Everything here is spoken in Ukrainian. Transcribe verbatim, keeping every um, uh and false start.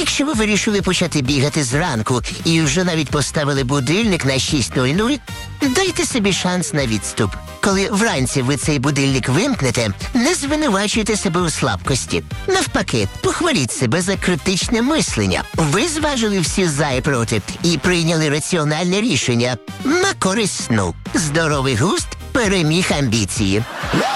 Якщо ви вирішили почати бігати зранку і вже навіть поставили будильник на шість нуль нуль, дайте собі шанс на відступ. Коли вранці ви цей будильник вимкнете, не звинувачуйте себе у слабкості. Навпаки, похваліть себе за критичне мислення. Ви зважили всі за і проти і прийняли раціональне рішення на користь сну. Здоровий густ переміг амбіції.